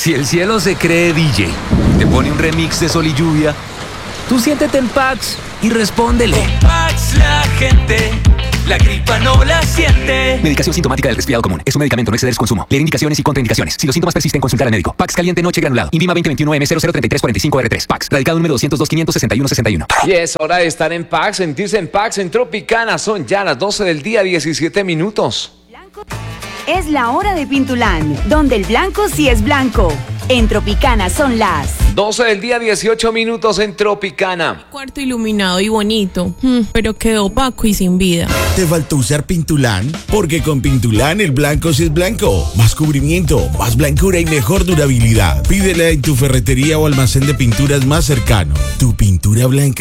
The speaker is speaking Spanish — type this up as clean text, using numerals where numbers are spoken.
Si el cielo se cree DJ, te pone un remix de Sol y Lluvia, tú siéntete en Pax y respóndele. Con Pax la gente, la gripa no la siente. Medicación sintomática del resfriado común. Es un medicamento, no exceder su consumo. Leer indicaciones y contraindicaciones. Si los síntomas persisten, consultar al médico. Pax caliente noche granulado. Invima 2021M003345R3. Pax. Radicado número 202-561-61. Y es hora de estar en Pax, sentirse en Pax en Tropicana. Son ya las 12 del día, 17 minutos. Es la hora de Pintulán, donde el blanco sí es blanco. En Tropicana son las 12 del día, 18 minutos en Tropicana. Cuarto iluminado y bonito, pero quedó opaco y sin vida. ¿Te faltó usar Pintulán? Porque con Pintulán el blanco sí es blanco. Más cubrimiento, más blancura y mejor durabilidad. Pídela en tu ferretería o almacén de pinturas más cercano. Tu pintura blanca